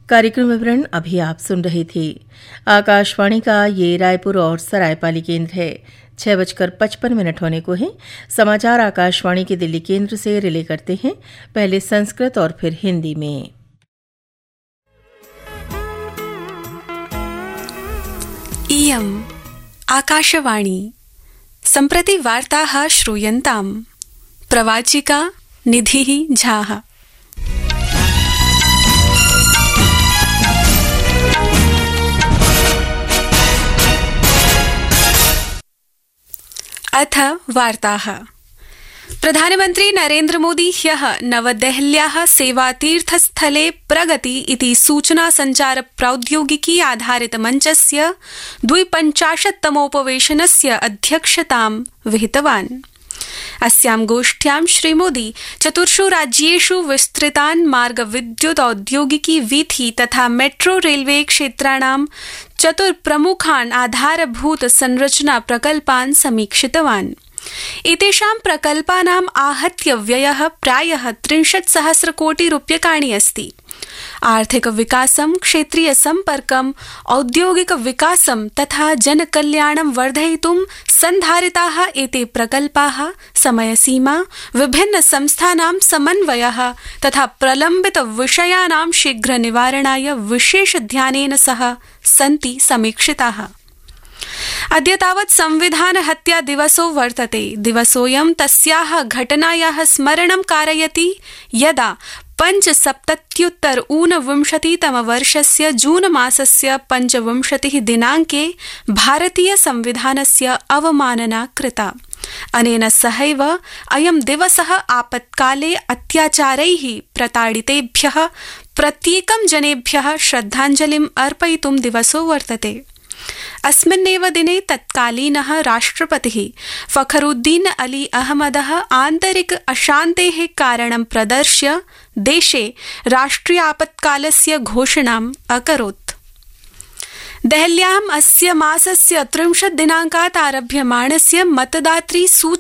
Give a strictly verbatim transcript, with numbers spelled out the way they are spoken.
कार्यक्रम विवरण अभी आप सुन रहे थे। आकाशवाणी का ये रायपुर और सरायपाली केंद्र है। छह बजकर पचपन मिनट होने को है। समाचार आकाशवाणी के दिल्ली केंद्र से रिले करते हैं, पहले संस्कृत और फिर हिंदी में। इयम् आकाशवाणी सम्प्रति वार्ताः श्रूयन्ताम्। प्रवाचिका निधिः झाः। अथ वार्ताः। प्रधानमन्त्री नरेन्द्र मोदी ह्यः नवदेहल्याः सेवातीर्थस्थले प्रगति इति सूचना संचार प्रौद्योगिकी आधारित मञ्चस्य द्विपञ्चाशत्तमोपवेशनस्य अध्यक्षतां विहितवान्। अस्यां गोष्ठ्यां श्रीमोदी चतुर्षु राज्येषु विस्तृतान् मार्ग विद्युत औद्योगिकी वीथि तथा मेट्रो रेलवे क्षेत्राणां चतुर्प्रमुखान् आधारभूत संरचना प्रकल्पान् समीक्षितवान्। एतेषां प्रकल्पानाम् आहत्य व्ययः प्रायः त्रिंशत् सहस्र कोटि रूप्यकाणि अस्ति। आर्थिक विकासं, क्षेत्रीय संपर्कं, औद्योगिक विकासं तथा जनकल्याणं वर्धयितुं संधारिताः एते प्रकल्पाः समयसीमा, विभिन्न संस्थानां समन्वयः तथा प्रलम्बित विषयाणां शीघ्र निवारणाय विशेष ध्यानेन सह सन्ति समीक्षिताः। अद्य तावत् संविधान हत्या दिवसो वर्तते। दिवसोऽयं तस्याः घटनायाः स्मरणं कारयति यदा पञ्चसप्तत्युत्तर ऊनविंशतितमवर्षस्य जून मासस्य पञ्चविंशतिः दिनाङ्के भारतीय संविधानस्य अवमानना कृता। अनेन सहैव अयं दिवसः आपत्काले अत्याचारैः प्रताडितेभ्यः प्रत्येकं जनेभ्यः श्रद्धाञ्जलिम् अर्पयितुं दिवसो वर्तते। अस्मिन्नेव दिने तत्कालीनः राष्ट्रपतिः फखरुद्दीन अली अहमदः आन्तरिक अशान्तेः कारणं प्रदर्श्य देशे राष्ट्रियापत्कालस्य घोषणाम् अकरोत्। देहल्याम् अस्य मासस्य त्रिंशत् दिनाङ्कात् आरभ्यमाणस्य मतदातृ सूची